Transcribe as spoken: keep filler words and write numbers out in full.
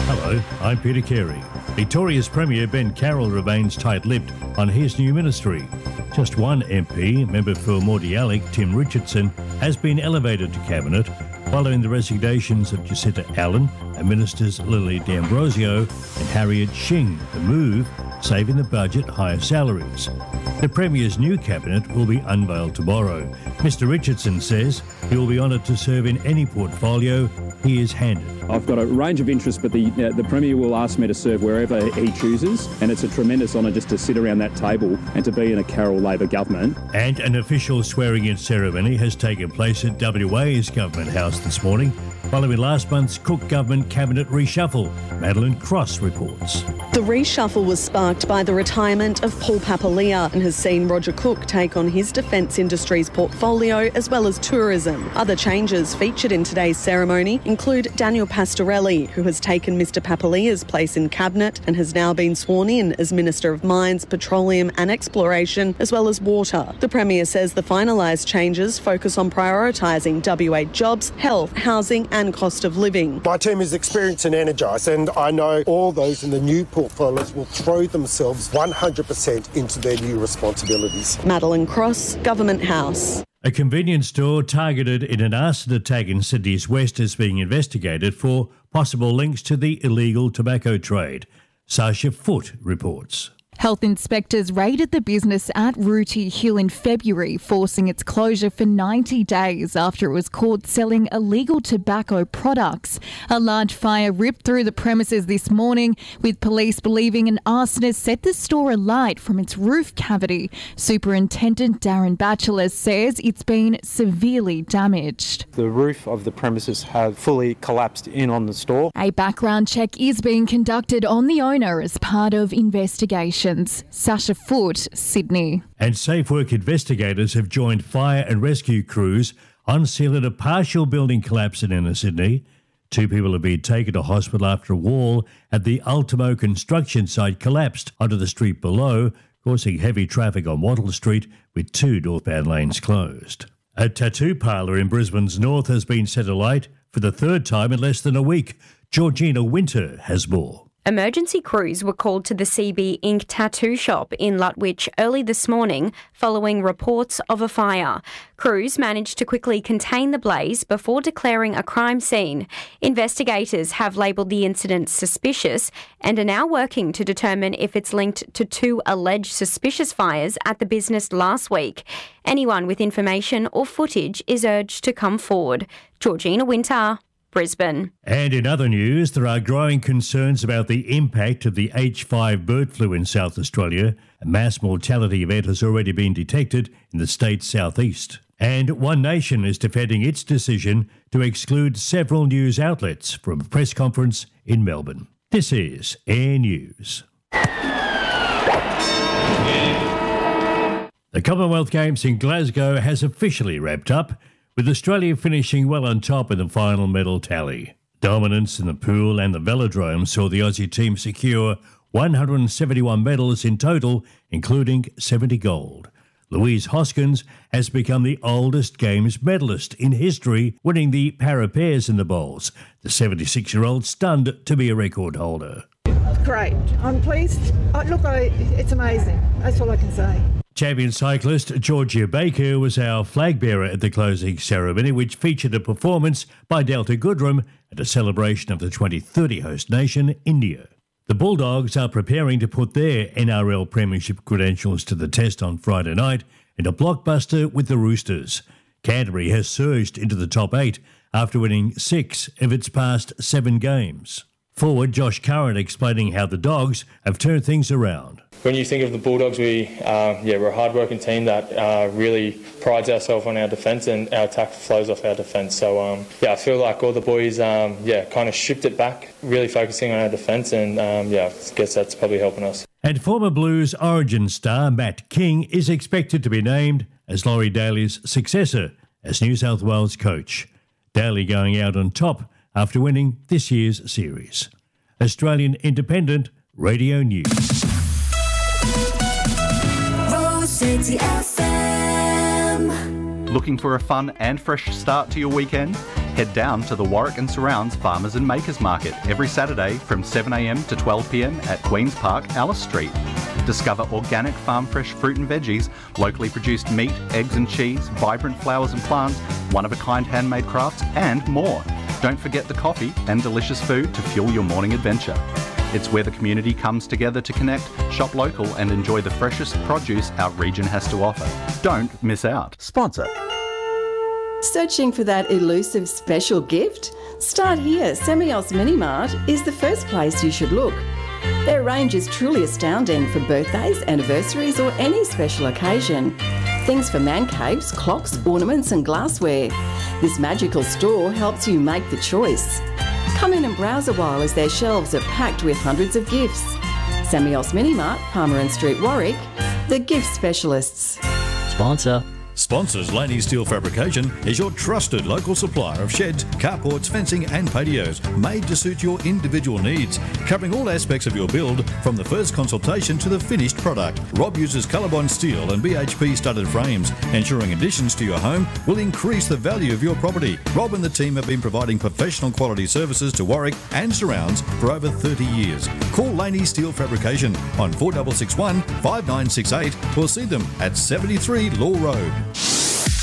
Hello, I'm Peter Carey. Victoria's Premier Ben Carroll remains tight-lipped on his new ministry. Just one M P, member for Mordialloc, Tim Richardson, has been elevated to Cabinet following the resignations of Jacinta Allen and Ministers Lily D'Ambrosio and Harriet Shing. The move, saving the budget higher salaries. The Premier's new Cabinet will be unveiled tomorrow. Mister Richardson says he will be honoured to serve in any portfolio he is handed. I've got a range of interests, but the uh, the Premier will ask me to serve wherever he chooses, and it's a tremendous honour just to sit around that table and to be in a Carroll Labor government. And an official swearing-in ceremony has taken place at W A's Government House this morning, following last month's Cook Government Cabinet reshuffle. Madeline Cross reports. The reshuffle was sparked by the retirement of Paul Papalia and has seen Roger Cook take on his defence industries portfolio as well as tourism. Other changes featured in today's ceremony include Daniel Pastorelli, who has taken Mister Papalia's place in Cabinet and has now been sworn in as Minister of Mines, Petroleum and Exploration, as well as Water. The Premier says the finalised changes focus on prioritising W A jobs, health, housing and cost of living. My team is experienced and energised, and I know all those in the new portfolios will throw themselves one hundred percent into their new responsibilities. Madeline Cross, Government House. A convenience store targeted in an arson attack in Sydney's west is being investigated for possible links to the illegal tobacco trade. Sasha Foote reports. Health inspectors raided the business at Rooty Hill in February, forcing its closure for ninety days after it was caught selling illegal tobacco products. A large fire ripped through the premises this morning, with police believing an arsonist set the store alight from its roof cavity. Superintendent Darren Batchelor says it's been severely damaged. The roof of the premises had fully collapsed in on the store. A background check is being conducted on the owner as part of investigations. Sasha Foote, Sydney. And Safe Work investigators have joined fire and rescue crews on scene at a partial building collapse in inner Sydney. Two people have been taken to hospital after a wall at the Ultimo construction site collapsed onto the street below, causing heavy traffic on Wattle Street with two northbound lanes closed. A tattoo parlour in Brisbane's north has been set alight for the third time in less than a week. Georgina Winter has more. Emergency crews were called to the C B Ink tattoo shop in Lutwyche early this morning following reports of a fire. Crews managed to quickly contain the blaze before declaring a crime scene. Investigators have labelled the incident suspicious and are now working to determine if it's linked to two alleged suspicious fires at the business last week. Anyone with information or footage is urged to come forward. Georgina Winter, Brisbane. And in other news, there are growing concerns about the impact of the H five bird flu in South Australia. A mass mortality event has already been detected in the state's southeast. And One Nation is defending its decision to exclude several news outlets from a press conference in Melbourne. This is Air News. The Commonwealth Games in Glasgow has officially wrapped up, with Australia finishing well on top in the final medal tally. Dominance in the pool and the velodrome saw the Aussie team secure one hundred seventy-one medals in total, including seventy gold. Louise Hoskins has become the oldest Games medalist in history, winning the para pairs in the bowls. The seventy-six-year-old stunned to be a record holder. Great. I'm pleased. Oh, look, I, it's amazing. That's all I can say. Champion cyclist Georgia Baker was our flag bearer at the closing ceremony, which featured a performance by Delta Goodrum at a celebration of the twenty thirty host nation, India. The Bulldogs are preparing to put their N R L Premiership credentials to the test on Friday night in a blockbuster with the Roosters. Canterbury has surged into the top eight after winning six of its past seven games. Forward Josh Curran explaining how the Dogs have turned things around. When you think of the Bulldogs, we uh, yeah we're a hard-working team that uh, really prides ourselves on our defence, and our attack flows off our defence. So um, yeah, I feel like all the boys um, yeah kind of shift it back, really focusing on our defence, and um, yeah, I guess that's probably helping us. And former Blues Origin star Matt King is expected to be named as Laurie Daly's successor as New South Wales coach. Daly going out on top after winning this year's series. Australian Independent Radio News. Looking for a fun and fresh start to your weekend? Head down to the Warwick and Surrounds Farmers and Makers Market every Saturday from seven a m to twelve p m at Queen's Park, Alice Street. Discover organic farm fresh fruit and veggies, locally produced meat, eggs and cheese, vibrant flowers and plants, one-of-a-kind handmade crafts and more. Don't forget the coffee and delicious food to fuel your morning adventure. It's where the community comes together to connect, shop local and enjoy the freshest produce our region has to offer. Don't miss out. Sponsor. Searching for that elusive special gift? Start here. Semios Mini Mart is the first place you should look. Their range is truly astounding for birthdays, anniversaries or any special occasion. Things for man caves, clocks, ornaments and glassware. This magical store helps you make the choice. Come in and browse a while as their shelves are packed with hundreds of gifts. Semios Mini Mart, Palmer Street, Warwick, the gift specialists. Sponsor. Sponsors Laney Steel Fabrication is your trusted local supplier of sheds, carports, fencing and patios made to suit your individual needs, covering all aspects of your build from the first consultation to the finished product. Rob uses Colorbond steel and B H P studded frames, ensuring additions to your home will increase the value of your property. Rob and the team have been providing professional quality services to Warwick and surrounds for over thirty years. Call Laney Steel Fabrication on four six six one, five nine six eight or see them at seventy-three Law Road.